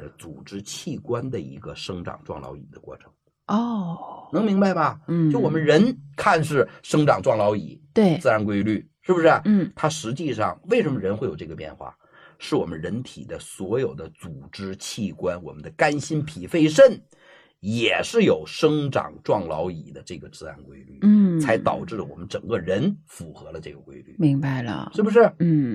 组织器官的一个生长壮老矣的过程。 能明白吧？就我们人看是生长壮老矣， 对， 自然规律，是不是？它实际上为什么人会有这个变化？是我们人体的所有的组织器官，我们的肝心脾肺肾也是有生长壮老矣的这个自然规律，才导致了我们整个人符合了这个规律。 明白了， 是不是？